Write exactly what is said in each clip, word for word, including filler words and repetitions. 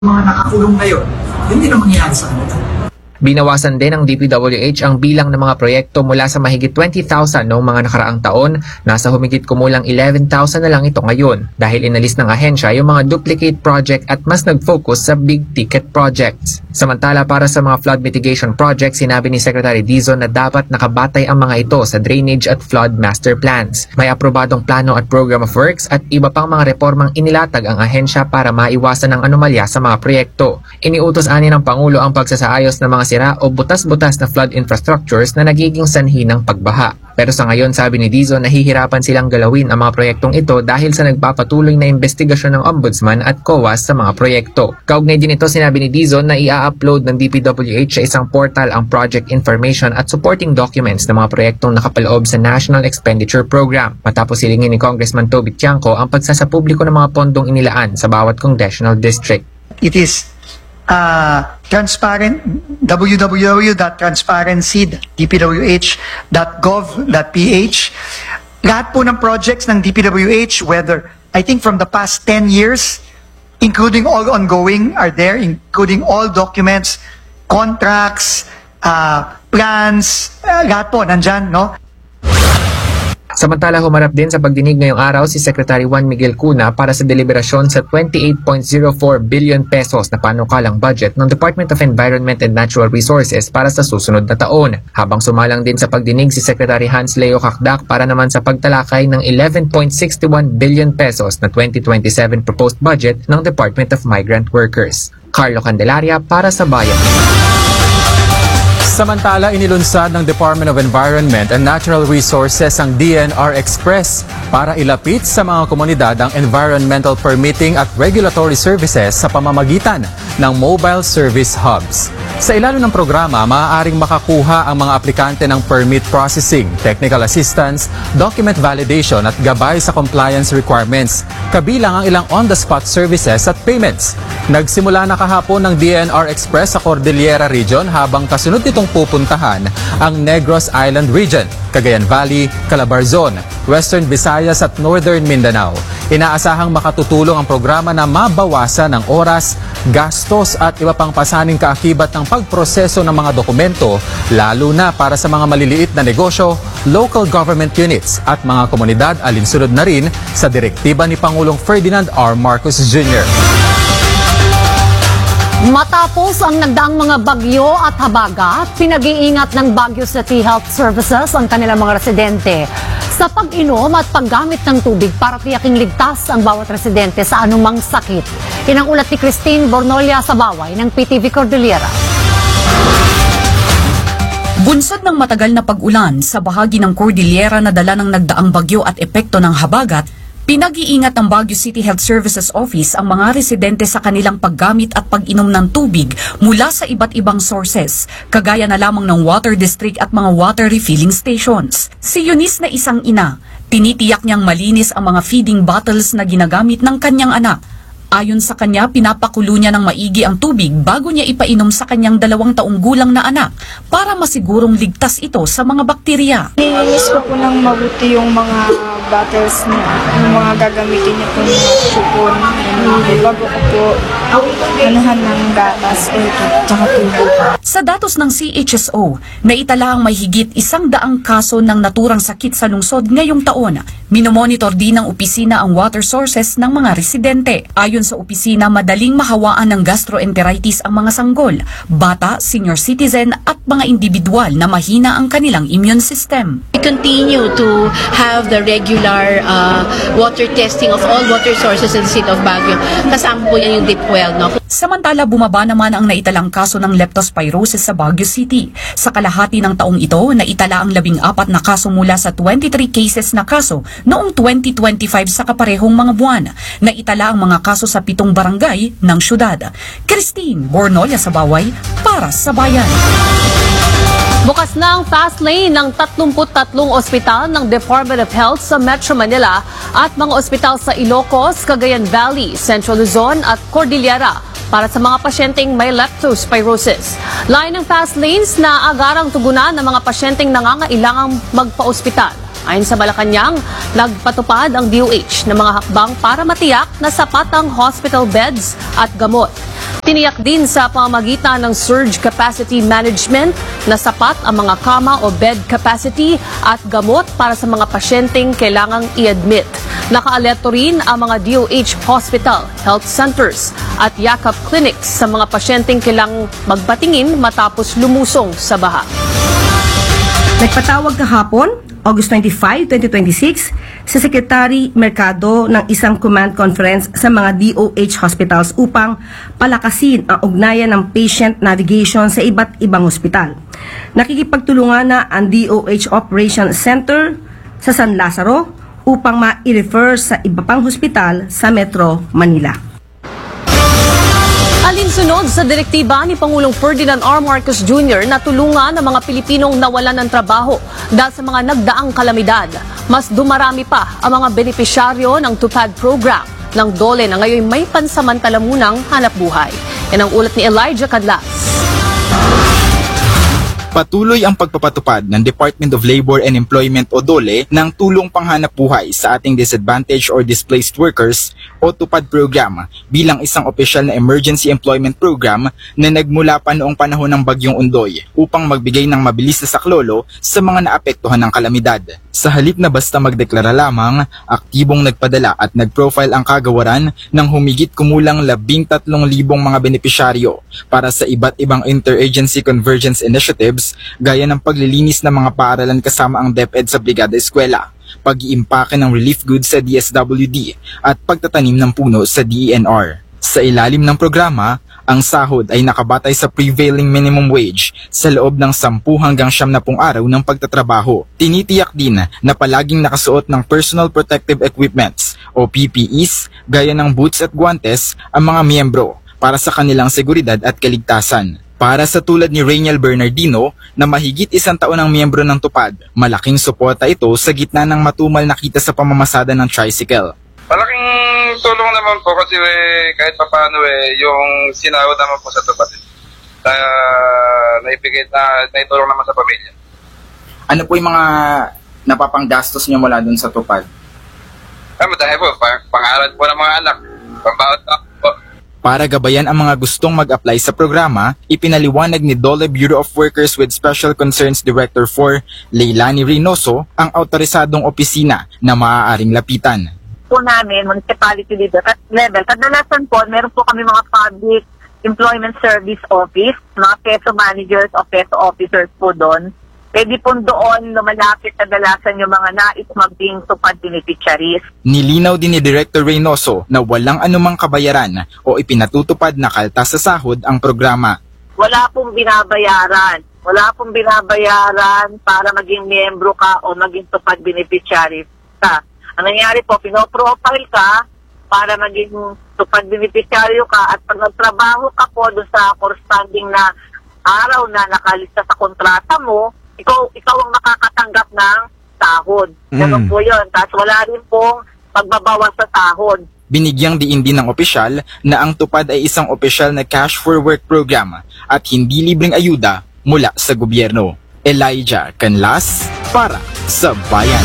mga nakakulong ngayon, hindi na mangyayari sa kanila. Binawasan din ng D P W H ang bilang ng mga proyekto mula sa mahigit twenty thousand noong mga nakaraang taon, nasa humigit kumulang eleven thousand na lang ito ngayon dahil inalis ng ahensya yung mga duplicate project at mas nag-focus sa big ticket projects. Samantala para sa mga flood mitigation projects, sinabi ni Secretary Dizon na dapat nakabatay ang mga ito sa drainage at flood master plans. May aprobadong plano at program of works at iba pang mga reformang inilatag ang ahensya para maiwasan ang anomalya sa mga proyekto. Iniutos ani ng Pangulo ang pagsasaayos ng mga sira o butas-butas na flood infrastructures na nagiging sanhi ng pagbaha. Pero sa ngayon, sabi ni Dizon, nahihirapan silang galawin ang mga proyektong ito dahil sa nagpapatuloy na investigasyon ng Ombudsman at C O A S sa mga proyekto. Kaugnay din ito, sinabi ni Dizon na ia-upload ng D P W H sa isang portal ang project information at supporting documents ng mga proyektong nakapaloob sa National Expenditure Program. Matapos silingin ni Congressman Toby Tiangco ang pagsasapubliko ng mga pondong inilaan sa bawat congressional district. It is uh, transparent, w w w dot transparency dot d p w h dot gov dot p h. Lahat po ng projects ng D P W H, whether, I think from the past ten years, including all ongoing, are there, including all documents, contracts, uh, plans, uh, lahat po nandyan, no? Samantala, humarap din sa pagdinig ngayong araw si Secretary Juan Miguel Cuna para sa deliberasyon sa twenty-eight point zero four billion pesos na panukalang budget ng Department of Environment and Natural Resources para sa susunod na taon. Habang sumalang din sa pagdinig si Secretary Hans Leo Cacdac para naman sa pagtalakay ng eleven point six one billion pesos na twenty twenty-seven proposed budget ng Department of Migrant Workers. Carlo Candelaria para sa Bayan. Samantala, inilunsad ng Department of Environment and Natural Resources ang D N R Express para ilapit sa mga komunidad ang environmental permitting at regulatory services sa pamamagitan ng mobile service hubs. Sa ilalim ng programa, maaaring makakuha ang mga aplikante ng permit processing, technical assistance, document validation at gabay sa compliance requirements, kabilang ang ilang on-the-spot services at payments. Nagsimula na kahapon ng D N R Express sa Cordillera Region habang kasunod nitong pupuntahan ang Negros Island Region, Cagayan Valley, Calabarzon, Western Visayas at Northern Mindanao. Inaasahang makatutulong ang programa na mabawasan ang oras, gastos at iba pang pasaning kaakibat ng pagproseso ng mga dokumento, lalo na para sa mga maliliit na negosyo, local government units at mga komunidad, alinsunod na rin sa direktiba ni Pangulong Ferdinand R. Marcos Junior Matapos ang nagdaang mga bagyo at habagat, pinag-iingat ng Baguio City Health Services ang kanilang mga residente sa pag-inom at paggamit ng tubig para tiyaking ligtas ang bawat residente sa anumang sakit. Yan ang ulat ni Christine Bornolia sa Baway ng P T V Cordillera. Bunsod ng matagal na pag-ulan sa bahagi ng Cordillera na dala ng nagdaang bagyo at epekto ng habagat, pinag-iingat ng Baguio City Health Services Office ang mga residente sa kanilang paggamit at pag-inom ng tubig mula sa iba't ibang sources, kagaya na lamang ng water district at mga water refilling stations. Si Eunice na isang ina, tinitiyak niyang malinis ang mga feeding bottles na ginagamit ng kanyang anak. Ayon sa kanya, pinapakulo niya ng maigi ang tubig bago niya ipainom sa kanyang dalawang taong gulang na anak para masigurong ligtas ito sa mga bakterya. Nilinis ko po ng mabuti yung mga bottles niya, yung mga gagamitin niya po ng supon. Bago ko po anuhan ng gatas at saka tubo. Sa datos ng C H S O, naitala ang may higit isang daang kaso ng naturang sakit sa lungsod ngayong taon. Minomonitor din ng opisina ang water sources ng mga residente. Ayon sa opisina, madaling mahawaan ng gastroenteritis ang mga sanggol, bata, senior citizen at mga individual na mahina ang kanilang immune system. We continue to have the regular uh, water testing of all water sources in the city of Baguio. Kasama po yan yung deep well, no? Samantala, bumaba naman ang naitalang kaso ng leptospirosis sa Baguio City. Sa kalahati ng taong ito, naitala ang labing apat na kaso mula sa twenty-three cases na kaso noong twenty twenty-five sa kaparehong mga buwan. Naitala ang mga kaso sa pitong barangay ng syudad. Christine Bornolia sa Baway para sa Bayan. Bukas na ang fast lane ng tatlumput tatlong ospital ng Department of Health sa Metro Manila at mga ospital sa Ilocos, Cagayan Valley, Central Luzon at Cordillera para sa mga pasyenteng may leptospirosis. Lain ng fast lanes na agarang tugunan ng mga pasyenteng nangangailangang magpa-ospital. Ayon sa Malacanang, nagpatupad ang D O H ng mga hakbang para matiyak na sapat ang hospital beds at gamot. Tiniyak din sa pamamagitan ng surge capacity management na sapat ang mga kama o bed capacity at gamot para sa mga pasyenteng kailangang i-admit. Nakaalerto rin ang mga D O H hospital, health centers at yakap clinics sa mga pasyenteng kailangang magpatingin matapos lumusong sa baha. Nagpatawag kahapon, August twenty-fifth, twenty twenty-six, sa Secretary Mercado ng isang command conference sa mga D O H hospitals upang palakasin ang ugnayan ng patient navigation sa iba't ibang ospital. Nakikipagtulungan na ang D O H Operations Center sa San Lazaro upang ma-refer sa iba pang hospital sa Metro Manila. Alinsunod sa direktiba ni Pangulong Ferdinand R. Marcos Junior na tulungan ang mga Pilipinong nawalan ng trabaho dahil sa mga nagdaang kalamidad. Mas dumarami pa ang mga benepisyaryo ng TUPAD program ng DOLE na ngayon may pansamantala munang hanap buhay. Yan ang ulat ni Elijah Cadlas. Patuloy ang pagpapatupad ng Department of Labor and Employment o DOLE ng tulong panghanap buhay sa ating disadvantaged or displaced workers o TUPAD program bilang isang opisyal na emergency employment program na nagmula pa noong panahon ng Bagyong Undoy upang magbigay ng mabilis na saklolo sa mga naapektuhan ng kalamidad. Sa halip na basta magdeklara lamang, aktibong nagpadala at nagprofile ang kagawaran ng humigit kumulang labing tatlong libong mga benepisyaryo para sa iba't ibang interagency convergence initiatives gaya ng paglilinis ng mga paaralan kasama ang DepEd sa Brigada Eskwela, pag-iimpake ng relief goods sa D S W D at pagtatanim ng puno sa D E N R. Sa ilalim ng programa, ang sahod ay nakabatay sa prevailing minimum wage sa loob ng sampu hanggang siyam na pung araw ng pagtatrabaho. Tinitiyak din na palaging nakasuot ng personal protective equipments o P P Es gaya ng boots at guantes ang mga miyembro para sa kanilang seguridad at kaligtasan. Para sa tulad ni Rainiel Bernardino na mahigit isang taon ang miyembro ng TUPAD, malaking suporta ito sa gitna ng matumal na kita sa pamamasada ng tricycle. Malaking tulong naman po kasi eh, kahit pa paano eh, yung sinahod naman po sa TUPAD. Kaya naibigay na naitulong naman sa pamilya. Ano po yung mga napapanggastos niyo mula dun sa TUPAD? Ay, dahil po, pang pangalan po ng mga anak, pambawat po. Para gabayan ang mga gustong mag-apply sa programa, ipinaliwanag ni DOLE Bureau of Workers with Special Concerns Director four, Leilani Reynoso, ang autorisadong opisina na maaaring lapitan. Po namin, municipality leader at level, kadalasan po, meron po kami mga public employment service office, mga PESO managers o PESO officers po doon. Pwede po doon lumalapit kadalasan yung mga nais maging TUPAD beneficiaries. Nilinaw din ni Director Reynoso na walang anumang kabayaran o ipinatutupad na kaltas sa sahod ang programa. Wala pong binabayaran. Wala pong binabayaran para maging miyembro ka o maging TUPAD beneficiary ka. Ang nangyari po, pinoprofile ka para maging TUPAD beneficiary ka at pag nagtrabaho ka po doon sa corresponding na araw na nakalista sa kontrata mo, Ikaw, ikaw ang makakatanggap ng sahod. Ganun mm. po yun. Tapos wala rin pong pagbabawas sa sahod. Binigyang diin din ng opisyal na ang TUPAD ay isang opisyal na cash for work program at hindi libreng ayuda mula sa gobyerno. Elijah Canlas para sa Bayan.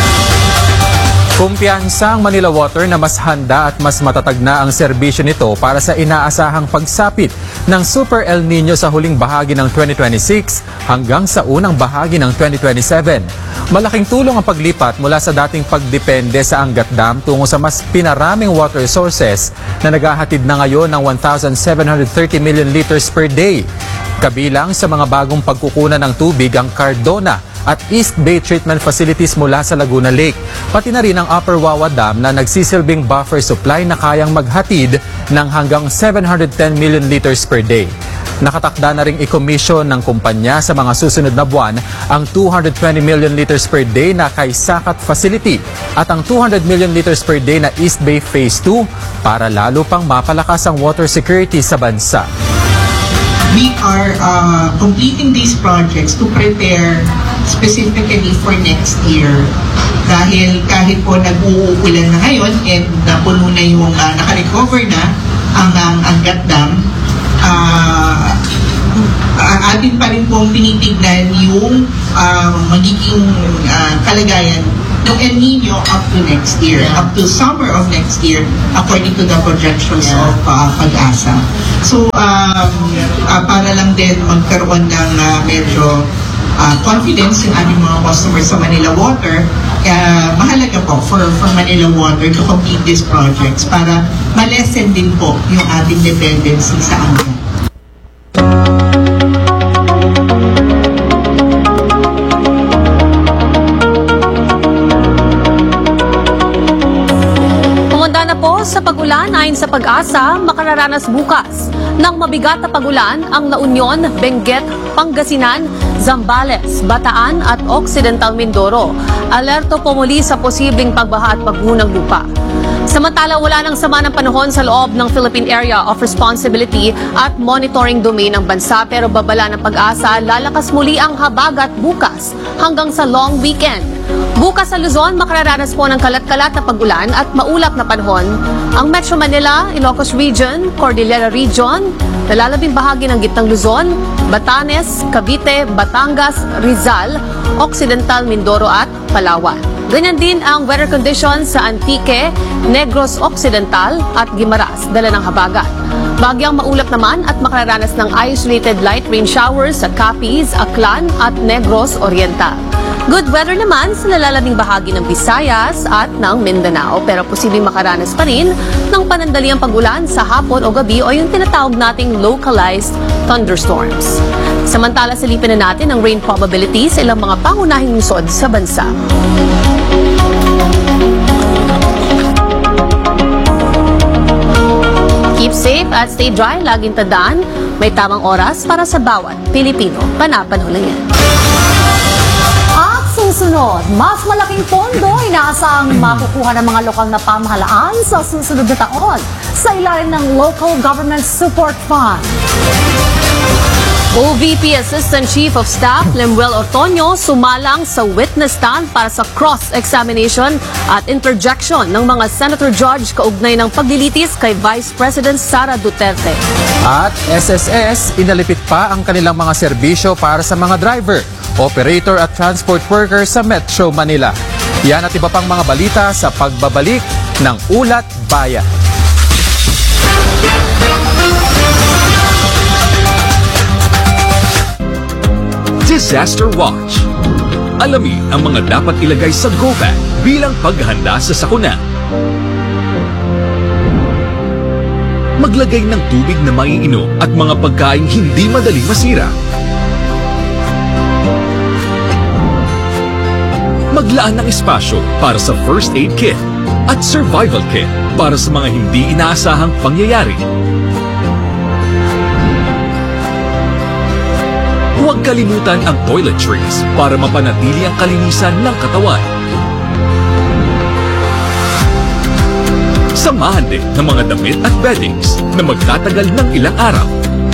Kumpiyansa ang Manila Water na mas handa at mas matatag na ang serbisyo nito para sa inaasahang pagsapit ng Super El Nino sa huling bahagi ng twenty twenty-six hanggang sa unang bahagi ng twenty twenty-seven. Malaking tulong ang paglipat mula sa dating pagdepende sa Angat Dam tungo sa mas pinaraming water sources na naghahatid na ngayon ng one thousand seven hundred thirty million liters per day. Kabilang sa mga bagong pagkukunan ng tubig ang Cardona at East Bay Treatment Facilities mula sa Laguna Lake. Pati na rin ang Upper Wawa Dam na nagsisilbing buffer supply na kayang maghatid ng hanggang seven hundred ten million liters per day. Nakatakda na ring i-commission ng kumpanya sa mga susunod na buwan ang two hundred twenty million liters per day na Kay Sakat Facility at ang two hundred million liters per day na East Bay Phase two para lalo pang mapalakas ang water security sa bansa. We are uh, completing these projects to prepare specifically for next year. Dahil kahit po nag-uulan na ngayon and napuno na yung uh, naka-recover na ang, ang Angat Dam, uh, atin pa rin pong tinitignan yung uh, magiging uh, kalagayan ng El Nino up to next year, up to summer of next year, according to the projections of uh, Pag-asa. So, um, uh, para lang din magkaroon ng uh, medyo uh, confidence yung ating mga customers sa Manila Water, uh, mahalaga po for, for Manila Water to complete these projects para malesen din po yung ating dependency sa Anga. Humanda na po sa pag-ulan ayon sa Pag-asa, makararanas bukas ng mabigat na pag-ulan ang La Union, Benguet, Pangasinan, Zambales, Bataan at Occidental Mindoro. Alerto po muli sa posibleng pagbaha at pagguho ng lupa. Samantala, wala nang sama ng panahon sa loob ng Philippine Area of Responsibility at Monitoring Domain ng bansa, pero babala ng Pag-asa, lalakas muli ang habagat bukas hanggang sa long weekend. Bukas sa Luzon, makararanas po ng kalat-kalat na pag-ulan at maulap na panahon. Ang Metro Manila, Ilocos Region, Cordillera Region, nalalabing bahagi ng Gitnang Luzon, Batanes, Cavite, Batangas, Rizal, Occidental Mindoro at Palawan. Ganyan din ang weather conditions sa Antique, Negros Occidental at Guimaras, dala ng habagat. Bagyang maulap naman at makararanas ng isolated light rain showers sa Capiz, Aklan at Negros Oriental. Good weather naman sa nalalabing bahagi ng Visayas at ng Mindanao, pero posibleng makaranas pa rin ng panandaliang pag-ulan sa hapon o gabi o yung tinatawag nating localized thunderstorms. Samantala, silipin na natin ang rain probability sa ilang mga pangunahing lungsod sa bansa. Keep safe at stay dry. Laging tandaan, may tamang oras para sa bawat Pilipino. Panapanahon lang yan. At susunod, mas malaking pondo inaasang makukuha ng mga lokal na pamahalaan sa susunod na taon sa ilalim ng Local Government Support Fund. O V P Assistant Chief of Staff Lemuel Ortoño sumalang sa witness stand para sa cross-examination at interjection ng mga Senator Judge kaugnay ng paglilitis kay Vice President Sara Duterte. At S S S, inalipit pa ang kanilang mga serbisyo para sa mga driver, operator at transport workers sa Metro Manila. Yan at iba pang mga balita sa pagbabalik ng Ulat Bayan. Disaster Watch. Alamin ang mga dapat ilagay sa go bag bilang paghahanda sa sakuna. Maglagay ng tubig na maiinom at mga pagkain hindi madaling masira. Maglaan ng espasyo para sa first aid kit at survival kit para sa mga hindi inaasahang pangyayari. Huwag kalimutan ang toiletries para mapanatili ang kalinisan ng katawan. Samahan din ng mga damit at beddings na magtatagal ng ilang araw.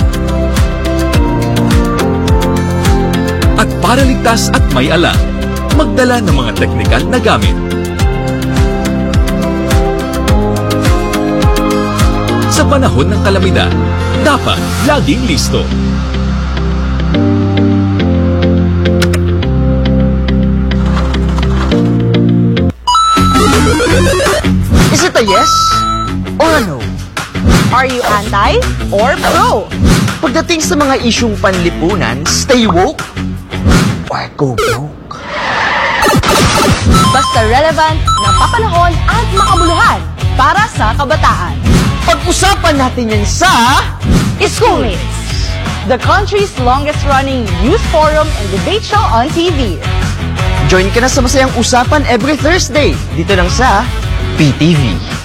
At para ligtas at may alam, magdala ng mga teknikal na gamit. Sa panahon ng kalamidad, dapat laging listo. Is it a yes or a no? Are you anti or pro? Pagdating sa mga isyung panlipunan, stay woke or go broke? Basta relevant, napapanahon at makabuluhan para sa kabataan. Pag-usapan natin yan sa Schoolmates, the country's longest-running youth forum and debate show on T V. Join ka na sa masayang usapan every Thursday dito lang sa P T V.